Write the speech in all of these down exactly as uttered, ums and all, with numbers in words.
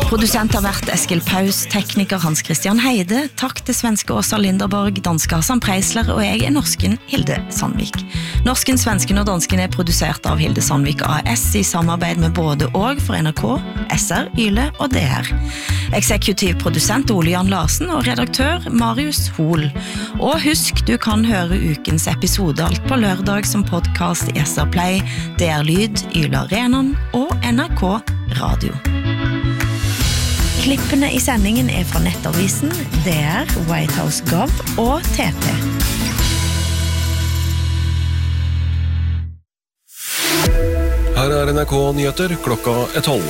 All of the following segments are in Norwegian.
Produsent har vært Eskil Paus, tekniker Hans Christian Heide, takk til svenske Åsa Linderborg, danske Hassan Preisler, og jeg er norsken Hilde Sandvik. Norsken, svensken og dansken er produsert av Hilde Sandvik A S i samarbeid med både og for N R K, S R, Yle og D R. Eksekutiv produsent Ole Jan Larsen og redaktør Marius Hol. Og husk, du kan høre ukens episode alt på lørdag som podcast i S R Play, D R Lyd, Yle Arenan og N R K Radio. Klippene i sendingen er fra Nettavisen, D R, White House Gov og T T. Her er N R K Nyheter, klokka er tolv.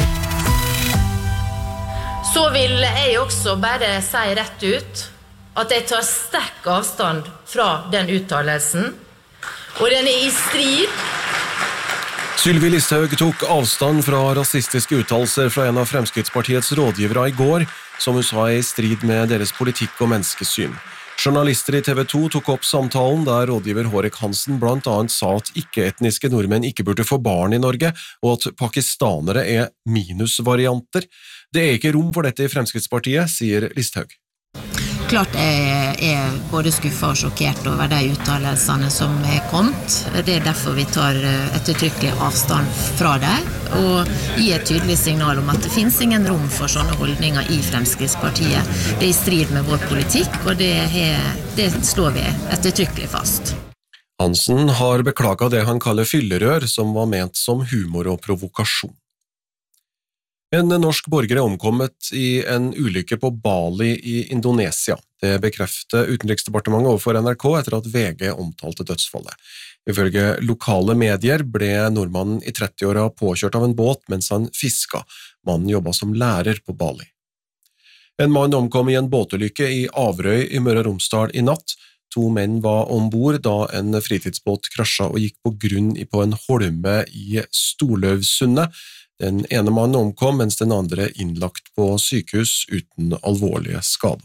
Så vil jeg også bare si rett ut at jeg tar sterk avstand fra den uttalelsen, og den er i strid. Sylvi Listhaug tok avstand fra rasistiske uttalelser fra en av Fremskrittspartiets rådgivere i går, som hun sa er i strid med deres politikk og menneskesyn. Journalister i T V to tok opp samtalen der rådgiver Hårek Hansen blant annet sa at ikke-etniske nordmenn ikke burde få barn i Norge, og at pakistanere er minusvarianter. Det er ikke rom for dette i Fremskrittspartiet, sier Listhaug. Klart jeg er både skuffet og sjokkert over de uttalelsene som er kommet. Det er derfor vi tar ettertrykkelig avstand fra det, og gir et tydelig signal om at det finnes ingen rom for sånne holdninger i Fremskrittspartiet. Det er i strid med vår politikk, og det, er, det slår vi ettertrykkelig fast. Hansen har beklaget det han kaller fyllerør, som var ment som humor og provokasjon. En norsk borger er omkommet i en ulykke på Bali i Indonesia. Det bekrefter Utenriksdepartementet overfor N R K etter at V G omtalte dødsfallet. Ifølge lokale medier ble nordmannen i trettiåra påkjørt av en båt mens han fiska. Mannen jobbet som lærer på Bali. En mann omkom i en båtulykke i Averøy i Møre og Romsdal i natt. To menn var ombord da en fritidsbåt krasja og gikk på grunn på en holme i Storløvsundet. Den ene mannen omkom, mens den andre innlagt på sykehus uten alvorlige skader.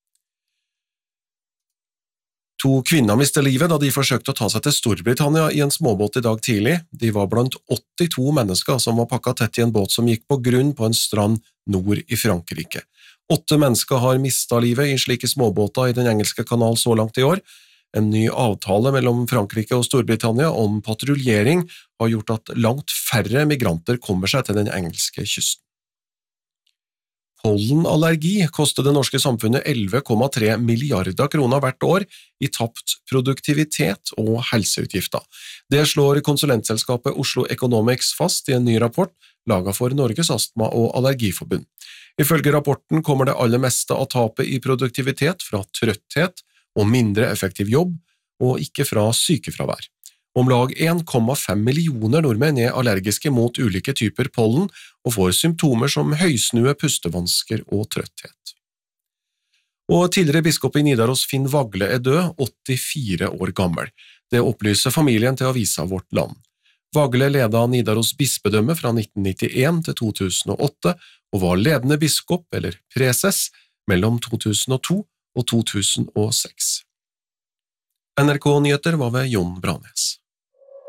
To kvinner mistet livet da de forsøkte å ta seg til Storbritannia i en småbåt i dag tidlig. De var blant åttito mennesker som var pakket tett i en båt som gikk på grunn på en strand nord i Frankrike. Åtte mennesker har mistet livet i slike småbåter i den engelske kanal så langt i år. En ny avtale mellom Frankrike og Storbritannia om patruljering har gjort at langt færre migranter kommer seg til den engelske kysten. Pollenallergi koster det norske samfunnet elleve komma tre milliarder kroner hvert år i tapt produktivitet og helseutgifter. Det slår konsulentselskapet Oslo Economics fast i en ny rapport laget for Norges Astma- og Allergiforbund. Ifølge rapporten kommer det aller meste av tapet i produktivitet fra trøtthet og mindre effektiv jobb, og ikke fra sykefravær. Om lag en komma fem millioner nordmenn er allergiske mot ulike typer pollen og får symptomer som høysnue, pustevansker og trøtthet. Og tidligere biskop i Nidaros Finn Vagle er død, åttifire år gammel. Det opplyser familien til avisa Vårt Land. Vagle ledet Nidaros bispedømme fra nitten nittien til to tusen og åtte, og var ledende biskop, eller preses, mellom to tusen og to og to tusen og seks. N R K Nyheter var ved Jon Branes.